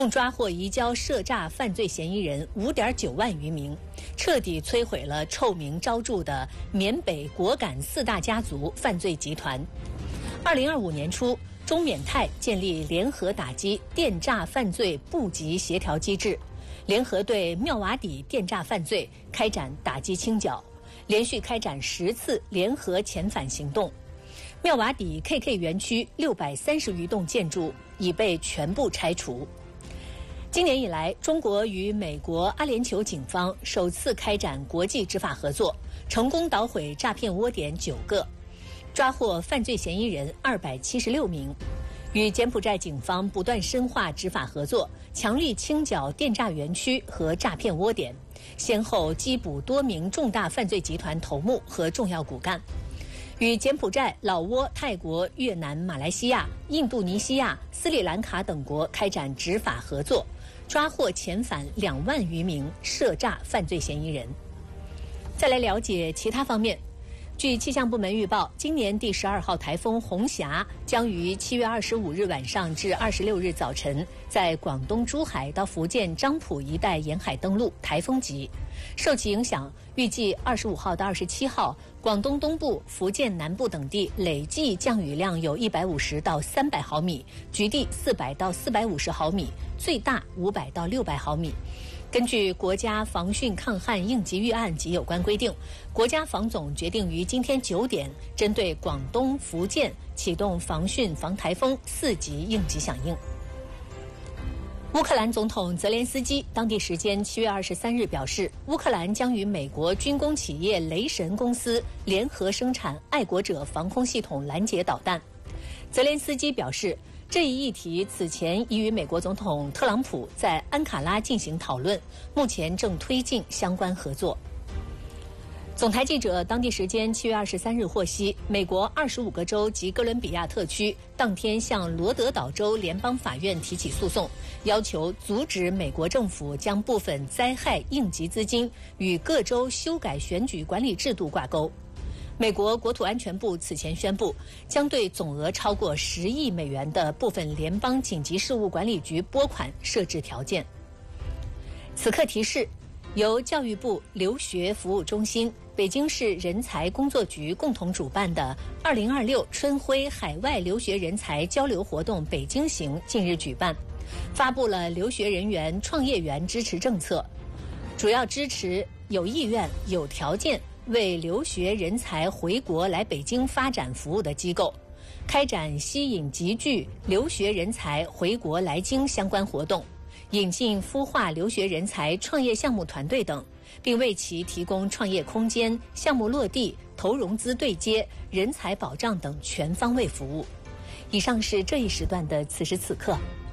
共抓获移交涉诈犯罪嫌疑人5.9万余名，彻底摧毁了臭名昭著的缅北果敢4大家族犯罪集团。2025年初，中缅泰建立联合打击电诈犯罪部级协调机制，联合对妙瓦底电诈犯罪开展打击清剿，连续开展10次联合遣返行动。妙瓦底 KK 园区630余栋建筑已被全部拆除。今年以来，中国与美国阿联酋警方首次开展国际执法合作，成功捣毁诈骗窝点9个，抓获犯罪嫌疑人276名。与柬埔寨警方不断深化执法合作，强力清剿电诈园区和诈骗窝点，先后缉捕多名重大犯罪集团头目和重要骨干。与柬埔寨、老挝、泰国、越南、马来西亚、印度尼西亚、斯里兰卡等国开展执法合作，抓获遣返2万余名涉诈犯罪嫌疑人。再来了解其他方面。据气象部门预报，今年第12号台风红霞将于7月25日晚上至26日早晨在广东珠海到福建漳浦一带沿海登陆，台风级。受其影响，预计25号到27号，广东东部、福建南部等地累计降雨量有150到300毫米，局地400到450毫米，最大500到600毫米。根据国家防汛抗旱应急预案及有关规定，国家防总决定于今天9点，针对广东、福建启动防汛防台风4级应急响应。乌克兰总统泽连斯基当地时间7月23日表示，乌克兰将与美国军工企业雷神公司联合生产爱国者防空系统拦截导弹。泽连斯基表示，这一议题此前已与美国总统特朗普在安卡拉进行讨论，目前正推进相关合作。总台记者当地时间7月23日获悉，美国25个州及哥伦比亚特区当天向罗德岛州联邦法院提起诉讼，要求阻止美国政府将部分灾害应急资金与各州修改选举管理制度挂钩。美国国土安全部此前宣布，将对总额超过10亿美元的部分联邦紧急事务管理局拨款设置条件。此刻提示，由教育部留学服务中心、北京市人才工作局共同主办的2026春晖海外留学人才交流活动北京行近日举办，发布了留学人员创业园支持政策，主要支持有意愿、有条件为留学人才回国来北京发展服务的机构，开展吸引集聚留学人才回国来京相关活动，引进孵化留学人才创业项目团队等，并为其提供创业空间、项目落地、投融资对接、人才保障等全方位服务。以上是这一时段的此时此刻，